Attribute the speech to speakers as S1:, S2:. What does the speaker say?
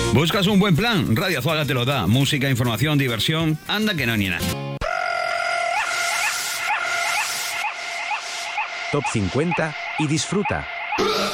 S1: ¿Buscas un buen plan? Radio Azuaga te lo da. Música, información, diversión. Anda que no ni nada.
S2: Top 50 y disfruta.